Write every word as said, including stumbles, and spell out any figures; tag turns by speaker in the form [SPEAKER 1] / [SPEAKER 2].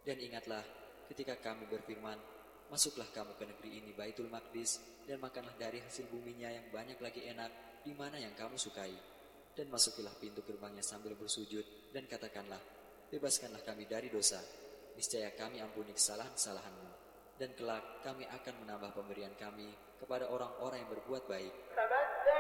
[SPEAKER 1] Dan ingatlah ketika kami berfirman, masuklah kamu ke negeri ini Baitul Maqdis, dan makanlah dari hasil buminya yang banyak lagi enak, di mana yang kamu sukai. Dan masukilah pintu gerbangnya sambil bersujud, dan katakanlah, bebaskanlah kami dari dosa. Niscaya kami ampuni kesalahan-kesalahanmu. Dan kelak kami akan menambah pemberian kami kepada orang-orang yang berbuat baik.